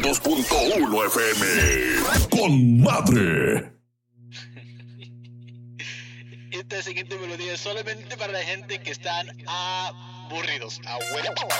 92.1 FM. Con madre. Esta siguiente melodía es solamente para la gente que están aburridos.